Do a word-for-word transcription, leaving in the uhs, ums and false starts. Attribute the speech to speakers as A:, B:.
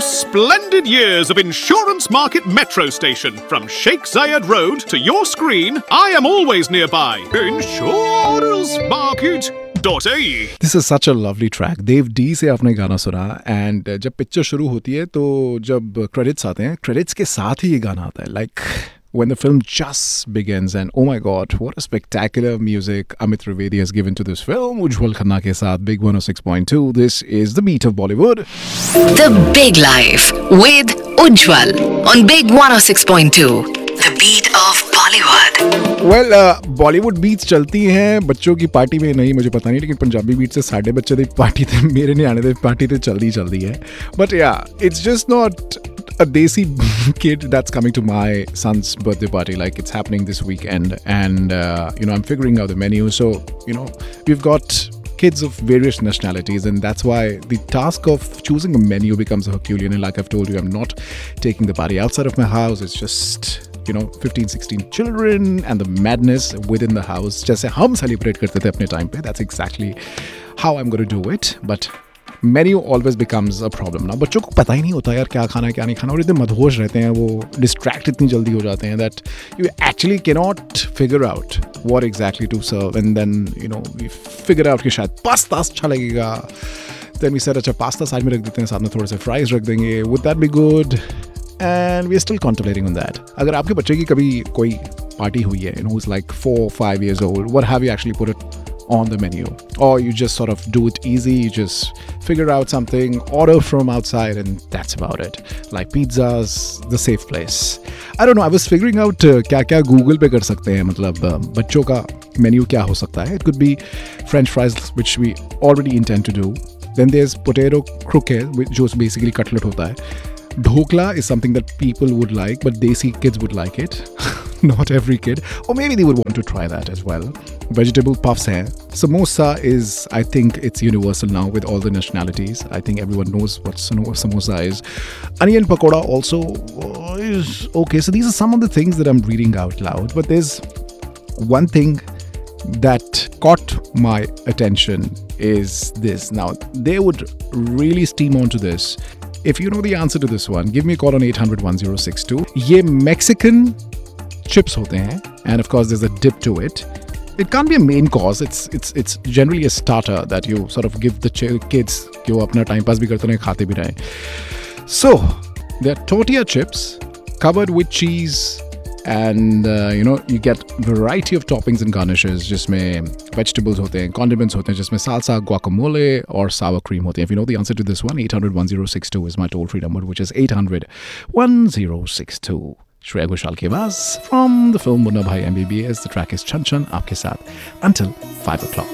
A: splendid years of Insurance Market Metro Station. From Sheikh Zayed Road to your screen, I am always nearby. Insurance Market.
B: This is such a lovely track. Dev D से आपने गाना सुना and जब picture शुरू होती है तो जब क्रेडिट्स आते हैं क्रेडिट्स के साथ ही ये गाना आता है like when the film just begins and oh my god what a spectacular music Amit Trivedi has given to this film. Ujjwal Khanna ke saath Big one oh six point two. This is the beat of Bollywood.
C: The Big Life with Ujjwal on Big one oh six point two. The beat of Bollywood.
B: Well, uh, Bollywood beats चलती हैं बच्चों की party में नहीं मुझे पता नहीं लेकिन पंजाबी बीट से साढ़े बच्चे दी पार्टी थे मेरे नहीं आने थे पार्टी तो चलती चलती है but yeah it's just not a desi kid that's coming to my son's birthday party like it's happening this weekend and uh, you know I'm figuring out the menu so you know we've got kids of various nationalities and that's why the task of choosing a menu becomes Herculean and like I've told you I'm not taking the party outside of my house it's just you know fifteen sixteen children and the madness within the house जैसे हम celebrate करते थे अपने time पे that's exactly how I'm going to do it but menu always becomes a problem now बच्चों को पता ही नहीं होता यार क्या खाना है क्या नहीं खाना और इतने मदहोश रहते हैं वो distract इतनी जल्दी हो जाते हैं that you actually cannot figure out what exactly to serve and then you know we figure out कि शायद पास्ता अच्छा लगेगा then we said अच्छा पास्ता साइड में रख देते हैं साथ में थोड़े से फ्राइज रख देंगे would that be good and we are still contemplating on that अगर आपके बच्चे की कभी कोई पार्टी हुई है you know who's like four five years old what have you actually put it on the menu or you just sort of do it easy you just figure out something order from outside and that's about it like pizza's the safe place I don't know I was figuring out uh, क्या क्या Google पे कर सकते हैं मतलब uh, बच्चों का menu क्या हो सकता है it could be French fries which we already intend to do then there's potato croquette which जो basically cutlet होता है Dhokla is something that people would like, but desi kids would like it. Not every kid. Or maybe they would want to try that as well. Vegetable puffs hai. Samosa is, I think it's universal now with all the nationalities. I think everyone knows what samosa is. Onion pakoda also is okay. So these are some of the things that I'm reading out loud. But there's one thing that caught my attention is this. Now, they would really steam onto this. If you know the answer to this one, give me a call on eight hundred one oh six two. ये Mexican chips होते हैं, and of course there's a dip to it. It can't be a main course. It's it's it's generally a starter that you sort of give the ch- kids कि वो अपना time pass भी करते रहें, खाते भी रहें. So they're tortilla chips covered with cheese. And uh, you know you get variety of toppings and garnishes जिसमें vegetables होते हैं condiments होते हैं जिसमें salsa guacamole और sour cream होते हैं if you know the answer to this one eight hundred one oh six two is my toll free number which is eight hundred one oh six two Shreya Ghoshal की आवाज from the film Munna Bhai M B B S the track is Chan Chan आपके साथ until five o'clock